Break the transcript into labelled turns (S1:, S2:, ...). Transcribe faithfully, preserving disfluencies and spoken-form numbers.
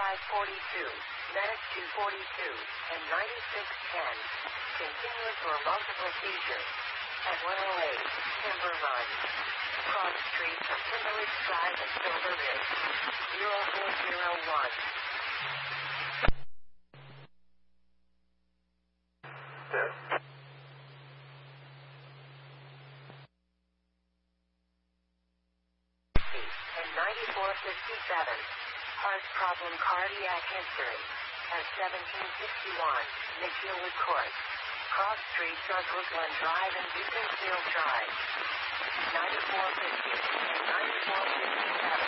S1: five forty-two, Medic two forty-two, and ninety-six ten. Continuous or multiple seizures. At one oh eight, Timber Run. Cross Street from Timberlake Drive and Silver Ridge. zero four zero one. And ninety-four fifty-seven. Heart problem cardiac history. At seventeen sixty-one, McGillwood Court. Cross Street, Brookland Drive and Beaconsfield Drive. ninety-four fifty and ninety-four fifty-seven.